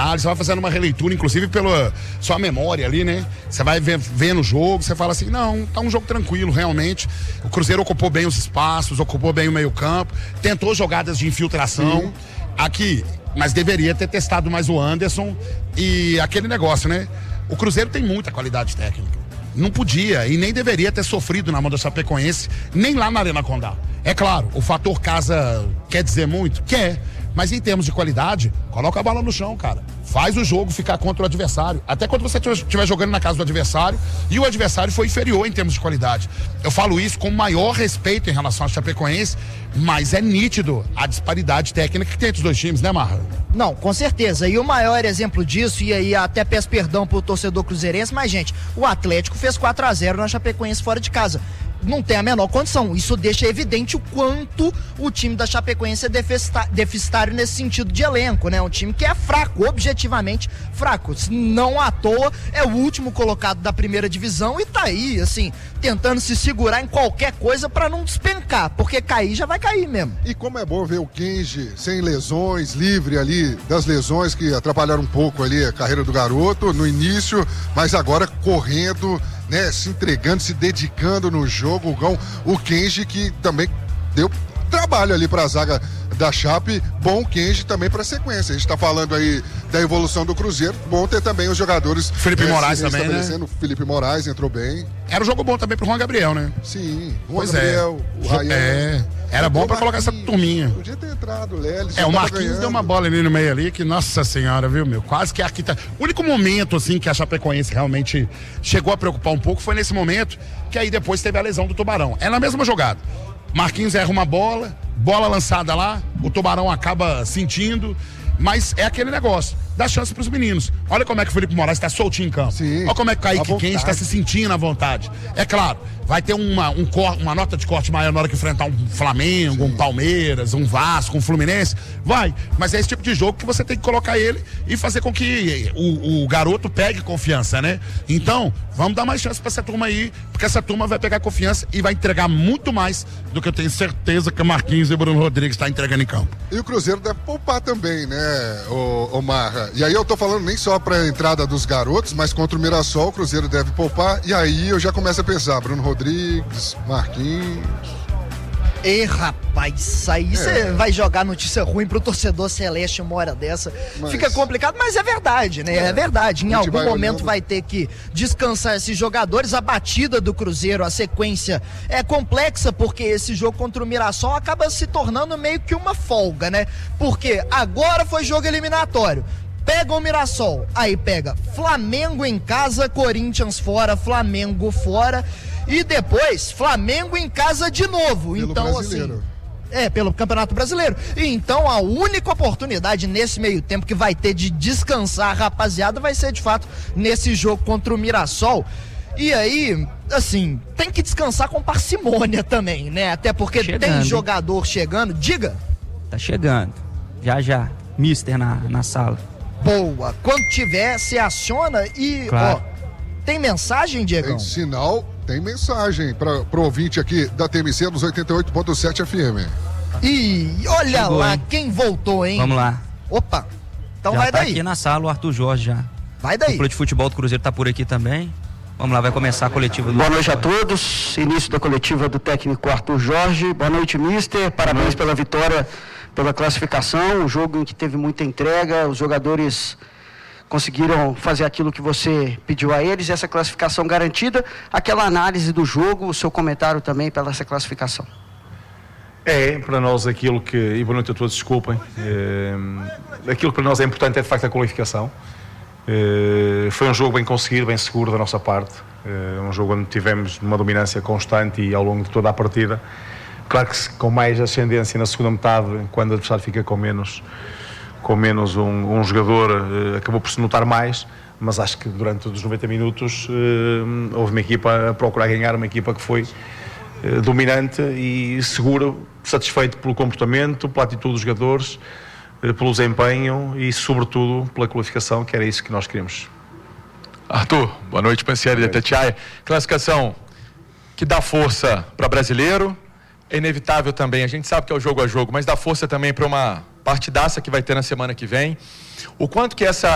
detalhes, você vai fazendo uma releitura, inclusive pela sua memória ali, né? Você vai vendo o jogo, você fala assim, não, tá um jogo tranquilo, realmente. O Cruzeiro ocupou bem os espaços, ocupou bem o meio-campo, tentou jogadas de infiltração. Aqui, mas deveria ter testado mais o Anderson e aquele negócio, né? O Cruzeiro tem muita qualidade técnica. Não podia e nem deveria ter sofrido na mão da Chapecoense, nem lá na Arena Condá. É claro, o fator casa quer dizer muito? Quer. Mas em termos de qualidade, coloca a bola no chão, cara. Faz o jogo ficar contra o adversário. Até quando você estiver jogando na casa do adversário e o adversário foi inferior em termos de qualidade. Eu falo isso com o maior respeito em relação à Chapecoense, mas é nítido a disparidade técnica que tem entre os dois times, né, Marra? Não, com certeza. E o maior exemplo disso, e aí até peço perdão pro torcedor cruzeirense, mas, gente, o Atlético fez 4-0 na Chapecoense fora de casa. Não tem a menor condição. Isso deixa evidente o quanto o time da Chapecoense é deficitário nesse sentido de elenco, né? Um time que é fraco, objetivamente fraco. Não à toa, é o último colocado da primeira divisão e tá aí, assim, tentando se segurar em qualquer coisa pra não despencar, porque cair já vai cair mesmo. E como é bom ver o Kenji sem lesões, livre ali das lesões que atrapalharam um pouco ali a carreira do garoto no início, mas agora correndo, né, se entregando, se dedicando no jogo, o Kenji que também deu trabalho ali para a zaga da Chape, bom Kenji também para a sequência. A gente está falando aí da evolução do Cruzeiro, bom ter também os jogadores. Felipe Moraes também, né? O Felipe Moraes entrou bem. Era um jogo bom também pro Juan Gabriel, né? Sim, Juan Gabriel, o Ryan. Era bom pra colocar essa turminha. Podia ter entrado, o Lelis. O Marquinhos deu uma bola ali no meio ali, que nossa senhora, viu, meu? Quase que a O único momento, assim, que a Chapecoense realmente chegou a preocupar um pouco foi nesse momento, que aí depois teve a lesão do Tubarão. É na mesma jogada. Marquinhos erra uma bola lançada lá, o Tubarão acaba sentindo, mas é aquele negócio, dá chance pros meninos. Olha como é que o Felipe Moraes tá soltinho em campo. Sim, olha como é que o Kaique Kenji tá se sentindo à vontade. É claro, vai ter uma nota de corte maior na hora que enfrentar um Flamengo, um Palmeiras, um Vasco, um Fluminense. Vai, mas é esse tipo de jogo que você tem que colocar ele e fazer com que o garoto pegue confiança, né? Então, vamos dar mais chance pra essa turma aí, porque essa turma vai pegar confiança e vai entregar muito mais do que eu tenho certeza que o Marquinhos e o Bruno Rodrigues tá entregando em campo. E o Cruzeiro deve poupar também, né, o Marra? E aí eu tô falando nem só pra entrada dos garotos, mas contra o Mirassol o Cruzeiro deve poupar, e aí eu já começo a pensar, Bruno Rodrigues, Marquinhos... Ei, rapaz, isso aí você vai jogar notícia ruim pro torcedor celeste uma hora dessa. Fica complicado, mas é verdade, né? É verdade. Em algum momento vai ter que descansar esses jogadores. A batida do Cruzeiro, a sequência é complexa, porque esse jogo contra o Mirassol acaba se tornando meio que uma folga, né? Porque agora foi jogo eliminatório. Pega o Mirassol, aí pega Flamengo em casa, Corinthians fora, Flamengo fora e depois Flamengo em casa de novo. Pelo então, brasileiro. assim, pelo Campeonato Brasileiro. E então a única oportunidade nesse meio tempo que vai ter de descansar a rapaziada vai ser de fato nesse jogo contra o Mirassol. E aí, assim, tem que descansar com parcimônia também, né? Até porque tem jogador chegando. Diga. Tá chegando. Já. Mister na sala. Boa. Quando tiver, se aciona e, claro. Tem mensagem, Diegão? Tem sinal, tem mensagem pro ouvinte aqui da TMC dos 88.7 FM. E olha chegou, lá, hein? Quem voltou, hein? Vamos lá. Opa, então já vai tá daí. Aqui na sala o Arthur Jorge já. Vai daí. O Cúpula de Futebol do Cruzeiro tá por aqui também. Vamos lá, vai começar a coletiva do... Boa noite a todos, início da coletiva do técnico Arthur Jorge. Boa noite, mister, parabéns pela vitória, pela classificação, um jogo em que teve muita entrega, os jogadores conseguiram fazer aquilo que você pediu a eles, essa classificação garantida, aquela análise do jogo, o seu comentário também pela essa classificação. Para nós aquilo que, e boa noite a todos, desculpem, aquilo que para nós é importante é de facto a qualificação. Foi um jogo bem conseguido, bem seguro da nossa parte, um jogo onde tivemos uma dominância constante e ao longo de toda a partida. Claro que com mais ascendência na segunda metade, quando o adversário fica com menos um jogador, acabou por se notar mais, mas acho que durante os 90 minutos houve uma equipa a procurar ganhar, uma equipa que foi dominante e segura, satisfeito pelo comportamento, pela atitude dos jogadores, pelo desempenho e sobretudo pela qualificação, que era isso que nós queríamos. Arthur, boa noite, Pansieri de Tatiaia. Classificação que dá força para brasileiro, é inevitável também, a gente sabe que é o jogo a jogo, mas dá força também para uma partidaça que vai ter na semana que vem. O quanto que essa